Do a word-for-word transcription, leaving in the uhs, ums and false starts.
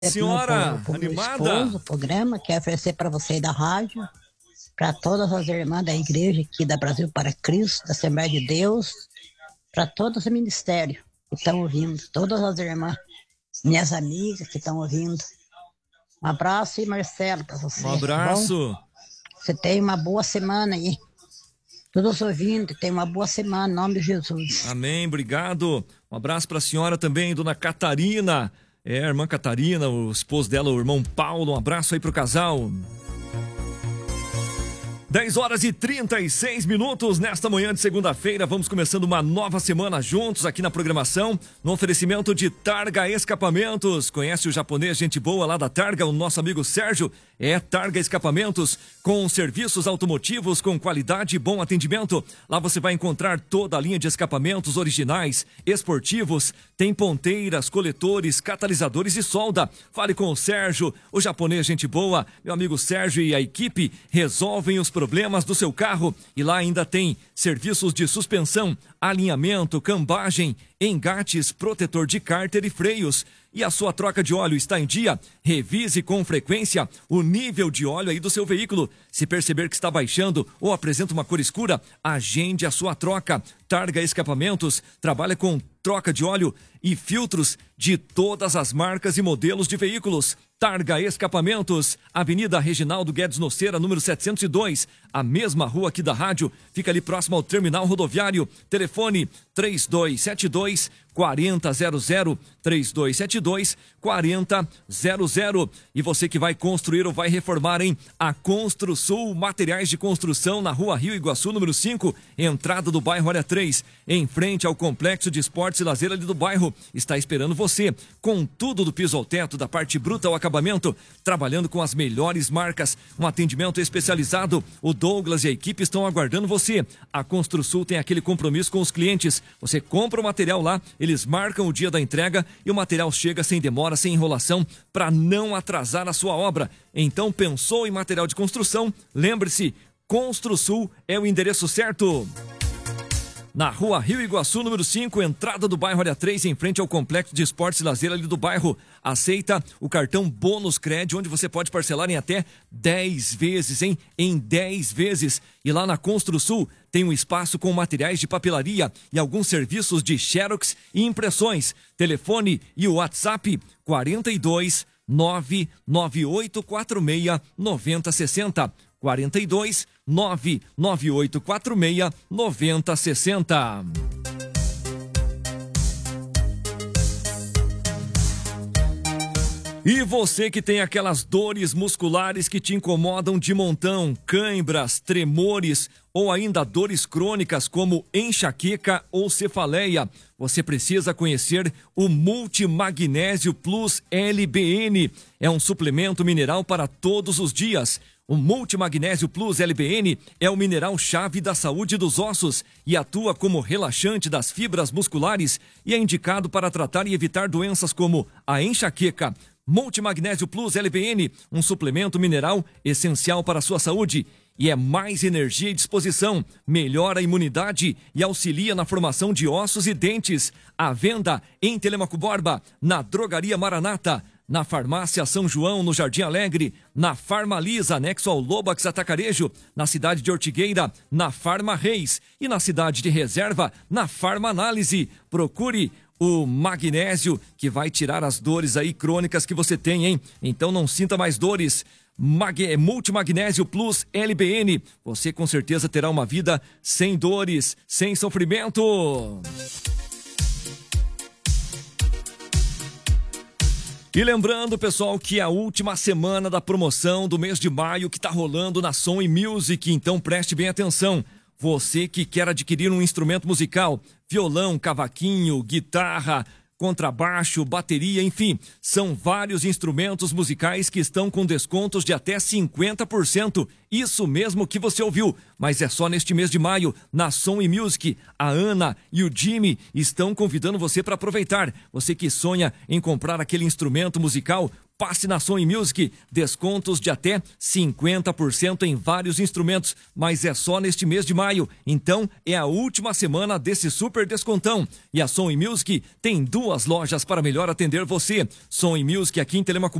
Senhora, pro, pro meu animada? esposo, o programa, quero oferecer para vocês da rádio, para todas as irmãs da igreja aqui da Brasil para Cristo, da Assembleia de Deus, para todos os ministérios que estão ouvindo, todas as irmãs, minhas amigas que estão ouvindo. Um abraço e Marcelo para você. Um abraço. Bom? Você tem uma boa semana aí. Todos ouvindo, tem uma boa semana, em nome de Jesus. Amém, obrigado. Um abraço para a senhora também, dona Catarina. É, a irmã Catarina, o esposo dela, o irmão Paulo. Um abraço aí pro casal. dez horas e trinta e seis minutos nesta manhã de segunda-feira. Vamos começando uma nova semana juntos aqui na programação, no oferecimento de Targa Escapamentos. Conhece o japonês gente boa lá da Targa, o nosso amigo Sérgio? É Targa Escapamentos, com serviços automotivos com qualidade e bom atendimento. Lá você vai encontrar toda a linha de escapamentos originais, esportivos, tem ponteiras, coletores, catalisadores e solda. Fale com o Sérgio, o japonês gente boa. Meu amigo Sérgio e a equipe resolvem os problemas do seu carro, e lá ainda tem serviços de suspensão, alinhamento, cambagem, engates, protetor de cárter e freios. E a sua troca de óleo está em dia? Revise com frequência o nível de óleo aí do seu veículo. Se perceber que está baixando ou apresenta uma cor escura, agende a sua troca. Targa Escapamentos trabalha com troca de óleo e filtros de todas as marcas e modelos de veículos. Targa Escapamentos, Avenida Reginaldo Guedes Noceira, número setecentos e dois, a mesma rua aqui da rádio, fica ali próximo ao terminal rodoviário. Telefone três dois sete dois, quatro zero zero zero, três dois sete dois, quatro zero zero. E você que vai construir ou vai reformar, hein? A Construsul Materiais de Construção, na rua Rio Iguaçu, número cinco, entrada do bairro Área três, em frente ao Complexo de Esportes e Lazer ali do bairro. Está esperando você, com tudo do piso ao teto, da parte bruta ao acabamento, trabalhando com as melhores marcas, um atendimento especializado. O Douglas e a equipe estão aguardando você. A Construsul tem aquele compromisso com os clientes. Você compra o material lá, eles marcam o dia da entrega e o material chega sem demora, sem enrolação, para não atrasar a sua obra. Então, pensou em material de construção? Lembre-se, Construsul é o endereço certo. Na rua Rio Iguaçu, número cinco, entrada do bairro Área três, em frente ao Complexo de Esportes e Lazer ali do bairro. Aceita o cartão Bônus Cred, onde você pode parcelar em até dez vezes, hein? Em dez vezes. E lá na Construsul tem um espaço com materiais de papelaria e alguns serviços de xerox e impressões. Telefone e o WhatsApp quarenta e dois, nove nove oito quatro seis, nove zero seis zero. quarenta e dois, nove nove oito quatro seis, nove zero seis zero. E você que tem aquelas dores musculares que te incomodam de montão, cãibras, tremores ou ainda dores crônicas como enxaqueca ou cefaleia, você precisa conhecer o Multimagnésio Plus L B N. É um suplemento mineral para todos os dias. O Multimagnésio Plus L B N é o mineral-chave da saúde dos ossos e atua como relaxante das fibras musculares e é indicado para tratar e evitar doenças como a enxaqueca. Multimagnésio Plus L B N, um suplemento mineral essencial para a sua saúde. E é mais energia e disposição, melhora a imunidade e auxilia na formação de ossos e dentes. À venda em Telemaco Borba, na Drogaria Maranata, na Farmácia São João, no Jardim Alegre, na Farmalisa, anexo ao Lobax Atacarejo, na cidade de Ortigueira, na Farma Reis e na cidade de Reserva, na Farma Análise. Procure o magnésio que vai tirar as dores aí crônicas que você tem, hein? Então não sinta mais dores. Mag... Multimagnésio Plus L B N. Você com certeza terá uma vida sem dores, sem sofrimento. E lembrando, pessoal, que é a última semana da promoção do mês de maio que está rolando na Som e Music, então preste bem atenção. Você que quer adquirir um instrumento musical, violão, cavaquinho, guitarra, contrabaixo, bateria, enfim, são vários instrumentos musicais que estão com descontos de até cinquenta por cento. Isso mesmo que você ouviu, mas é só neste mês de maio, na Som e Music. A Ana e o Jimmy estão convidando você para aproveitar. Você que sonha em comprar aquele instrumento musical, Passe na Som e Music, descontos de até cinquenta por cento em vários instrumentos, mas é só neste mês de maio, então é a última semana desse super descontão. E a Som e Music tem duas lojas para melhor atender você. Som e Music aqui em Telemaco